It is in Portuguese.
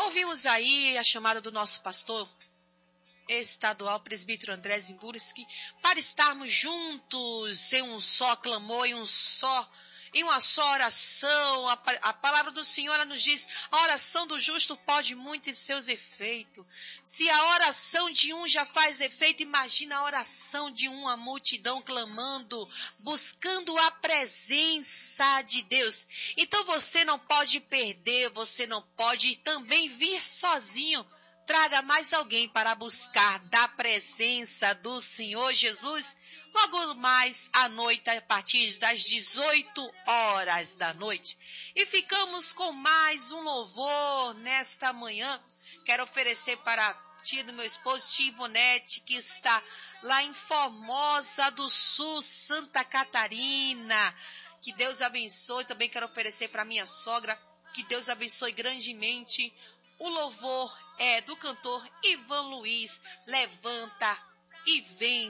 Ouvimos aí a chamada do nosso pastor estadual, presbítero André Zimburski, para estarmos juntos em um só clamor, em uma só oração. A palavra do Senhor ela nos diz: a oração do justo pode muito em seus efeitos. Se a oração de um já faz efeito, imagina a oração de uma multidão clamando, buscando a presença de Deus. Então você não pode perder, você não pode também vir sozinho. Traga mais alguém para buscar da presença do Senhor Jesus, logo mais à noite, a partir das 18 horas da noite. E ficamos com mais um louvor nesta manhã. Quero oferecer para a tia do meu esposo, tia Ivonete, que está lá em Formosa do Sul, Santa Catarina. Que Deus abençoe. Também quero oferecer para minha sogra. Que Deus abençoe grandemente. O louvor é do cantor Ivan Luiz. Levanta e vem.